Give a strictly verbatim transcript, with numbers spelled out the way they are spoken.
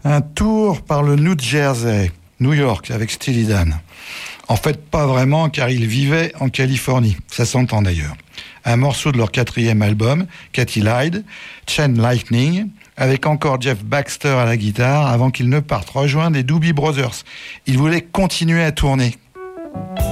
Un tour par le New Jersey, New York, avec Steely Dan. En fait, pas vraiment, car ils vivaient en Californie. Ça s'entend d'ailleurs. Un morceau de leur quatrième album, Katy Lied, Chain Lightning, avec encore Jeff Baxter à la guitare, avant qu'ils ne partent rejoindre les Doobie Brothers. Ils voulaient continuer à tourner.